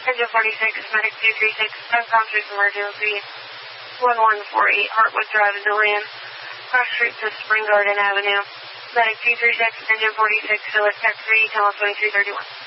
Engine 46, Medic 236, unconscious emergency, 1148 Hartwood Drive, Zillion, cross street to Spring Garden Avenue. Medic 236, Engine 46, Phyllis Taxi, Tunnel 2231.